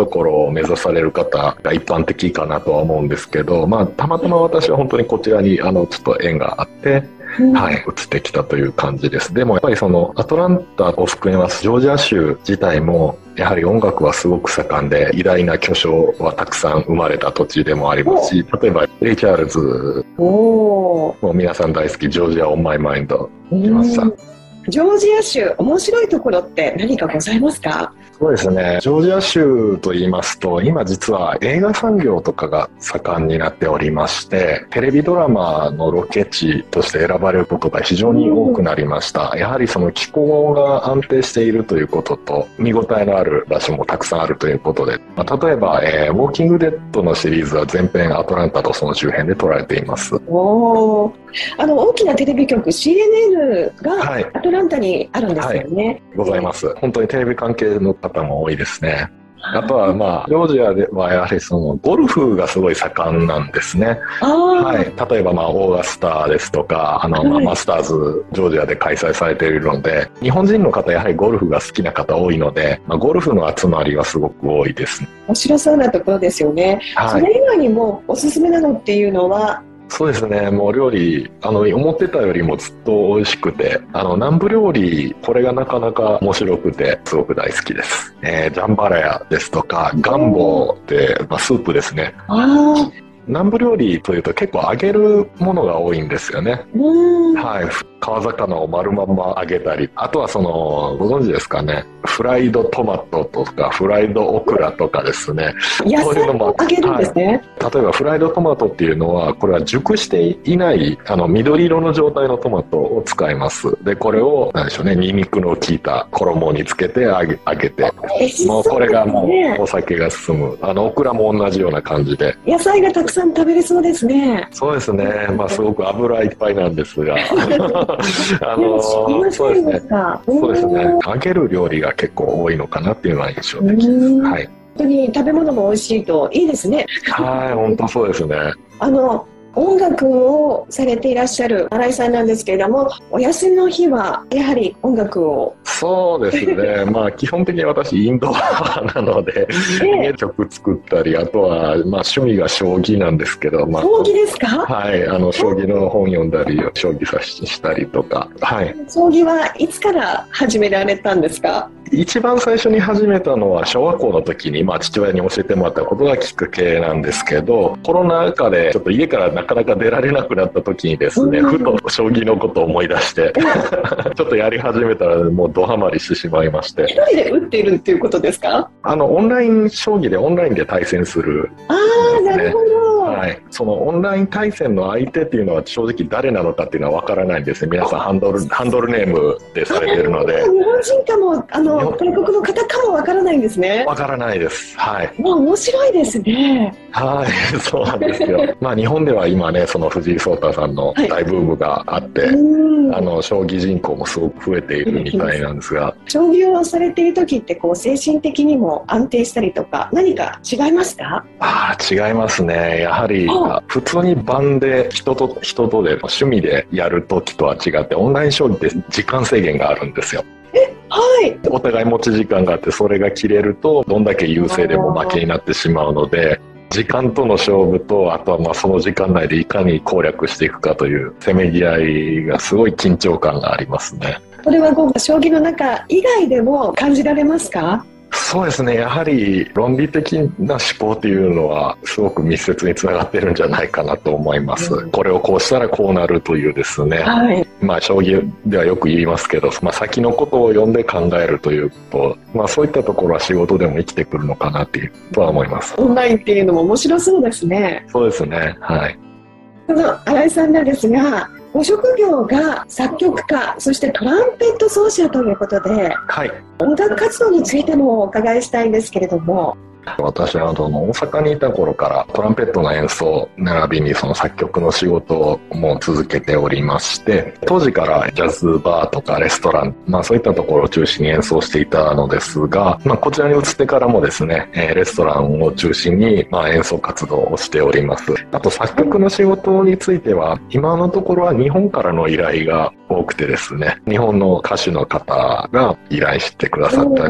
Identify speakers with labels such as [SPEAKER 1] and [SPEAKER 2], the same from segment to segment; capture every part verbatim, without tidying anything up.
[SPEAKER 1] ところを目指される方が一般的かなとは思うんですけど、まあ、たまたま私は本当にこちらにあのちょっと縁があって、うん、はい、移ってきたという感じです。でもやっぱりそのアトランタを含めますジョージア州自体もやはり音楽はすごく盛んで、偉大な巨匠はたくさん生まれた土地でもありますし、例えばレイ・チャールズも皆さん大好きジョージア・オン・マイ・マインド来ました。
[SPEAKER 2] ジョージア州面白いところって何かございますか？
[SPEAKER 1] そうですね、ジョージア州と言いますと今実は映画産業とかが盛んになっておりまして、テレビドラマのロケ地として選ばれることが非常に多くなりました。やはりその気候が安定しているということと見応えのある場所もたくさんあるということで、まあ、例えば、えー、ウォーキングデッドのシリーズは全編アトランタとその周辺で撮られています。
[SPEAKER 2] おー、あの大きなテレビ局 シーエヌエヌ がアトランタにあるんですよね。はい、
[SPEAKER 1] ございます。本当にテレビ関係の方も多いですね。あとはまあジョージアではやはりそのゴルフがすごい盛んなんですね。はい、例えばまあオーガスタですとかあのまあマスターズジョージアで開催されているので、日本人の方やはりゴルフが好きな方多いので、まあ、ゴルフの集まりはすごく多いですね。
[SPEAKER 2] 面白そうなところですよね。はい、それ以外にもおすすめなのっていうのは？
[SPEAKER 1] そうですね、もう料理あの思ってたよりもずっと美味しくて、あの南部料理これがなかなか面白くてすごく大好きです。えー、ジャンバラヤですとかガンボって、まあ、スープですね。あ、南部料理というと結構揚げるものが多いんですよね。はい、川魚を丸まんま揚げたり、あとはそのご存知ですかね、フライドトマトとかフライドオクラとかですね、
[SPEAKER 2] 野菜を揚げるんですね。
[SPEAKER 1] はい、例えばフライドトマトっていうのはこれは熟していないあの緑色の状態のトマトを使います。でこれを何でしょうね、ニンニクの効いた衣につけて揚げ、揚げて、もうこれがもうお酒が進む。あのオクラも同じような感じで
[SPEAKER 2] 野菜がたくさん食べれそうですね。
[SPEAKER 1] そうですね、まあすごく油いっぱいなんですがあのそうですね、そうですね、揚げる料理が結構多いのかなっていうのは印象的です。はい、
[SPEAKER 2] 本当に食べ物も美味しいといいですね。
[SPEAKER 1] はい、本当そうですね。
[SPEAKER 2] あの音楽をされていらっしゃる新井さんなんですけれども、お休みの日はやはり音楽を？
[SPEAKER 1] そうですね、まあ基本的に私インドアなので、えー、曲作ったり、あとはまあ趣味が将棋なんですけど、まあ、
[SPEAKER 2] 将棋ですか？
[SPEAKER 1] はい、あの将棋の本読んだり将棋指ししたりとか、はい、
[SPEAKER 2] 将棋はいつから始められたんですか？
[SPEAKER 1] 一番最初に始めたのは小学校の時に、まあ、父親に教えてもらったことがきっかけなんですけど、コロナ禍でちょっと家からなかなか出られなくなった時にですね、ふと将棋のことを思い出してちょっとやり始めたらもうドハマりしてしまいまして。
[SPEAKER 2] 一人で打っているっていうことですか？
[SPEAKER 1] あのオンライン将棋でオンラインで対戦する、
[SPEAKER 2] ああ、なるほど。
[SPEAKER 1] はい、そのオンライン対戦の相手っていうのは正直誰なのかっていうのはわからないんですね。皆さんハンドルハンドルネームでされてるので、
[SPEAKER 2] 日本人かもあの外国の方かもわからないんですね。
[SPEAKER 1] わからないです。はい。
[SPEAKER 2] もう面白いですね。
[SPEAKER 1] はい、そうなんですよ。まあ日本では今ね、その藤井聡太さんの大ブームがあって、はい、あの将棋人口もすごく増えているみたいなんですが、
[SPEAKER 2] 将棋をされている時ってこう精神的にも安定したりとか何か違いますか？
[SPEAKER 1] ああ、違いますね。やはり普通に盤で人と人とで趣味でやる時とは違って、オンライン将棋って時間制限があるんですよ。
[SPEAKER 2] え、はい、
[SPEAKER 1] お互い持ち時間があって、それが切れるとどんだけ優勢でも負けになってしまうので、時間との勝負と、あとはまあその時間内でいかに攻略していくかというせめぎ合いがすごい緊張感がありますね。
[SPEAKER 2] これはこう将棋の中以外でも感じられますか？
[SPEAKER 1] そうですね、やはり論理的な思考というのはすごく密接につながってるんじゃないかなと思います、うん、これをこうしたらこうなるというですね、はい、まあ将棋ではよく言いますけど、まあ、先のことを読んで考えるということ、まあ、そういったところは仕事でも生きてくるのかなっていうとは思います。
[SPEAKER 2] オンラインっていうのも面白そうですね。
[SPEAKER 1] そうですね、はい。
[SPEAKER 2] その新井さんなんですが、ご職業が作曲家、そしてトランペット奏者ということで、はい、音楽活動についてもお伺いしたいんですけれども。
[SPEAKER 1] 私はその大阪にいた頃からトランペットの演奏並びにその作曲の仕事も続けておりまして、当時からジャズバーとかレストラン、まあ、そういったところを中心に演奏していたのですが、まあ、こちらに移ってからもですね、レストランを中心にまあ演奏活動をしております。あと作曲の仕事については今のところは日本からの依頼が多くてですね、日本の歌手の方が依頼してくださったり、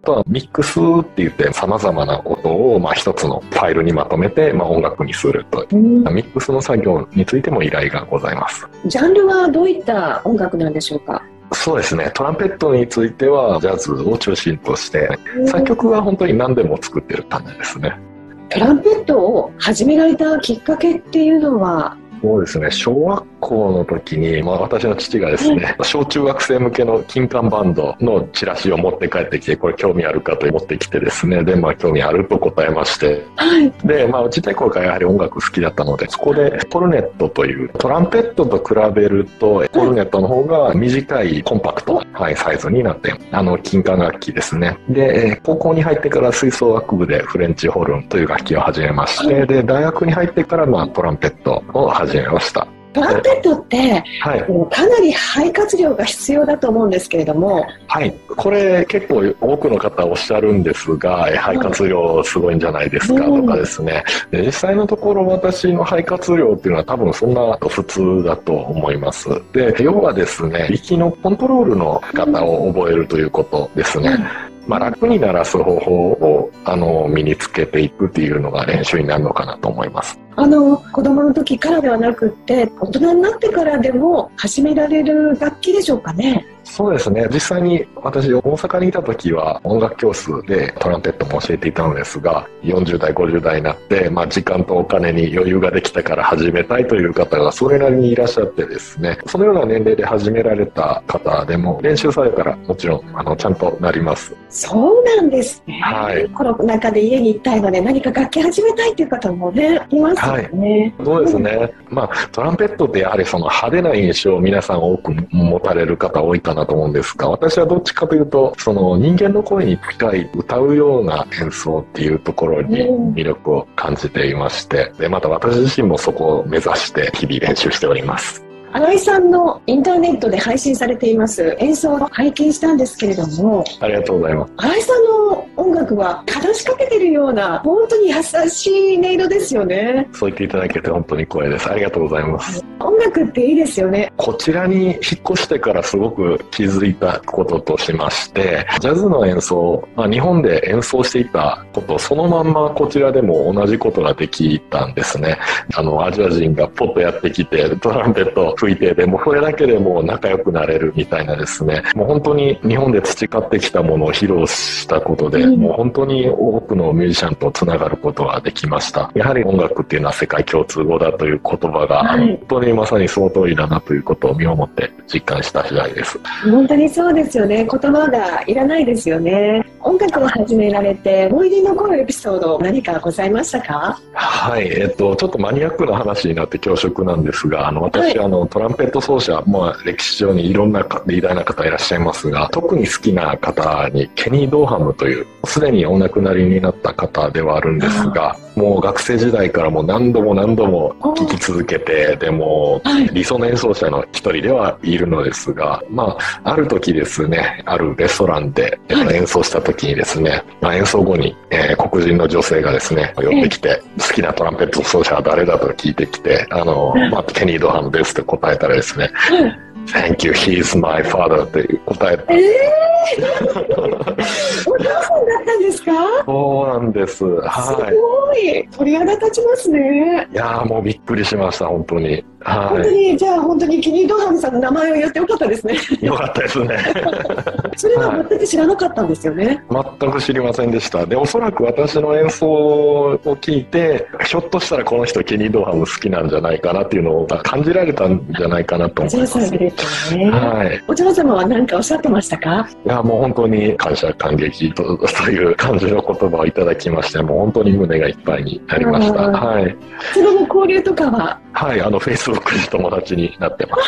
[SPEAKER 1] とはミックスって言って様々な音をまあ一つのファイルにまとめてまあ音楽にするという、ミックスの作業についても依頼がございます。
[SPEAKER 2] ジャンルはどういった音楽なんでしょうか？
[SPEAKER 1] そうですね、トランペットについてはジャズを中心として作曲は本当に何でも作ってる感じですね。
[SPEAKER 2] トランペットを始められたきっかけっていうのは？
[SPEAKER 1] そうですね、小学校の時に、まあ、私の父がですね、小中学生向けの金管バンドのチラシを持って帰ってきて、これ興味あるかと持ってきてですね、で、まあ興味あると答えまして、はい、で、まあちっちゃい頃からやはり音楽好きだったので、そこでコルネットというトランペットと比べるとコルネットの方が短いコンパクト、はい、サイズになって、あの金管楽器ですね。で、高校に入ってから吹奏楽部でフレンチホルンという楽器を始めまして、で、大学に入ってからまあトランペットを始めました。
[SPEAKER 2] トランペットって、はい、かなり肺活量が必要だと思うんですけれども。
[SPEAKER 1] はい、これ結構多くの方おっしゃるんですが、肺活量すごいんじゃないですかとかですね、うん、で実際のところ私の肺活量っていうのは多分そんな普通だと思います。で、要はですね、息のコントロールの方を覚えるということですね。うん、まあ、楽に鳴らす方法をあの身につけていくっていうのが練習になるのかなと思います。
[SPEAKER 2] あの子供の時からではなくって大人になってからでも始められる楽器でしょうかね？
[SPEAKER 1] そうですね、実際に私大阪にいた時は音楽教室でトランペットも教えていたのですが、よんじゅう代ごじゅう代になって、まあ、時間とお金に余裕ができたから始めたいという方がそれなりにいらっしゃってですね、そのような年齢で始められた方でも練習されたらもちろんあのちゃんとなります。
[SPEAKER 2] そうなんですね、
[SPEAKER 1] はい、
[SPEAKER 2] コロナ禍で家に行きたいので何か楽器始めたいという方もねいますよね。
[SPEAKER 1] はい、そうですね、うん、まあ、トランペットってやはりその派手な印象を皆さん多く持たれる方多いかなと思うんですが、私はどっちかというとその人間の声に近い歌うような演奏っていうところに魅力を感じていまして、でまた私自身もそこを目指して日々練習しております。
[SPEAKER 2] 新井さんのインターネットで配信されています演奏を拝見したんですけれども、
[SPEAKER 1] ありがとうございます。
[SPEAKER 2] 新井さんの音楽は話しかけてるような本当に優しい音色ですよね。
[SPEAKER 1] そう言っていただけて本当に光栄です。ありがとうございます。
[SPEAKER 2] 音楽っていいですよね。
[SPEAKER 1] こちらに引っ越してからすごく気づいたこととしまして、ジャズの演奏、まあ、日本で演奏していたことそのまんまこちらでも同じことができたんですね。あのアジア人がポッとやってきてトランペット吹いて、でもそれだけでもう仲良くなれるみたいなですね、もう本当に日本で培ってきたものを披露したことで、うん、もう本当に多くのミュージシャンとつながることができました。やはり音楽っていうのは世界共通語だという言葉が、はい、本当にまさにその通りだなということを身をもって実感した次第です。
[SPEAKER 2] 本当にそうですよね。言葉がいらないですよね。音楽を始められて思い出に残るエピソード何かございましたか？
[SPEAKER 1] はい、えっとちょっとマニアックな話になって恐縮なんですが、あの私、はい、あのトランペット奏者、まあ、歴史上にいろんな偉大な方いらっしゃいますが、特に好きな方にケニー・ドーハムというすでにお亡くなりになった方ではあるんですが、もう学生時代からもう何度も何度も聴き続けて、でも理想の演奏者の一人ではいるのですが、まあ、ある時ですね、あるレストランで演奏した時にですね、まあ、演奏後に、えー、黒人の女性がですね寄ってきて、好きなトランペット奏者は誰だと聞いてきて、あの、まあ、ケニー・ドーハムですって答えたらですね、Thank you, he's my father って答えた。え
[SPEAKER 2] ー、お父さんだったんですか？
[SPEAKER 1] そうなんです。は
[SPEAKER 2] い。すごい。鳥肌立ちますね。
[SPEAKER 1] いやーもうびっくりしました、本当に。はい。
[SPEAKER 2] 本当に、じゃあ本当にケニー・ドーハムさんの名前を言ってよかったですね。
[SPEAKER 1] よかったですね。
[SPEAKER 2] それは全く知らなかったんですよね。
[SPEAKER 1] はい、全く知りませんでした。で、おそらく私の演奏を聞いて、ひょっとしたらこの人ケニー・ドーハム好きなんじゃないかなっていうのを感じられたんじゃないかなと思います。
[SPEAKER 2] ね、はい、お嬢様は何かおっしゃってましたか？
[SPEAKER 1] いやもう本当に感謝感激 と, という感じの言葉をいただきまして、もう本当に胸がいっぱいになりました。はい。
[SPEAKER 2] その後交流とかは？
[SPEAKER 1] はい、あのフェイスブックで友達になってます。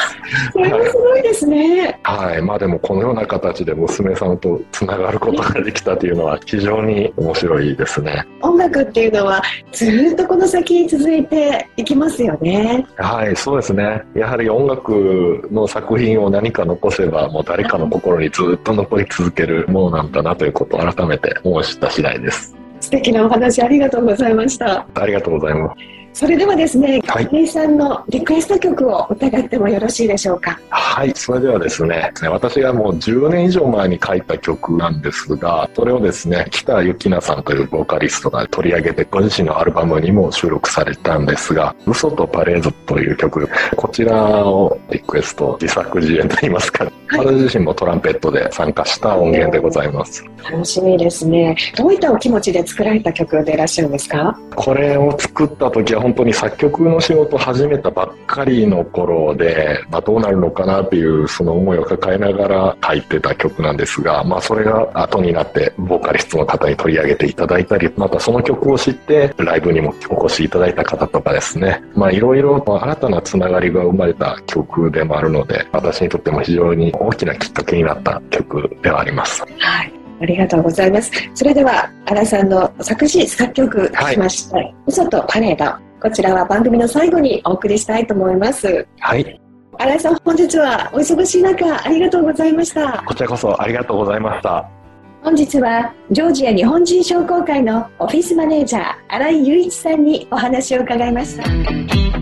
[SPEAKER 2] それはすごいですね。
[SPEAKER 1] はい、はい、まあでもこのような形で娘さんとつながることができたというのは非常に面白いですね。
[SPEAKER 2] 音楽っていうのはずっとこの先に続いていきますよね。
[SPEAKER 1] はい、そうですね。やはり音楽の作品を何か残せばもう誰かの心にずっと残り続けるものなんだなということを改めて思い知った次第です。
[SPEAKER 2] 素敵なお話ありがとうございました。
[SPEAKER 1] ありがとうございます。
[SPEAKER 2] それではですね、
[SPEAKER 1] はい、
[SPEAKER 2] 新井さんのリクエスト曲を伺ってもよろしいでしょうか。
[SPEAKER 1] はい、それではですね、私がもうじゅうねん以上前に書いた曲なんですが、それをですね、北由紀奈さんというボーカリストが取り上げて、ご自身のアルバムにも収録されたんですが、嘘とパレードという曲、こちらをリクエスト、自作自演といいますか、はい、私自身もトランペットで参加した音源でございます。
[SPEAKER 2] 楽しみですね。どういったお気持ちで作られた曲でいらっしゃるんですか？
[SPEAKER 1] これを作った時は本当に作曲の仕事を始めたばっかりの頃で、まあ、どうなるのかなっていうその思いを抱えながら書いてた曲なんですが、まあ、それが後になってボーカリストの方に取り上げていただいたり、またその曲を知ってライブにもお越しいただいた方とかですね、まあいろいろ新たなつながりが生まれた曲でもあるので、私にとっても非常に大きなきっかけになった曲ではあります。
[SPEAKER 2] はい、ありがとうございます。それでは新井さんの作詞作曲しました、はい、嘘とパレード、こちらは番組の最後にお送りしたいと思います。
[SPEAKER 1] はい、
[SPEAKER 2] 新井さん、本日はお忙しい中ありがとうございました。
[SPEAKER 1] こちらこそありがとうございました。
[SPEAKER 2] 本日はジョージア日本人商工会のオフィスマネージャー新井雄一さんにお話を伺いました。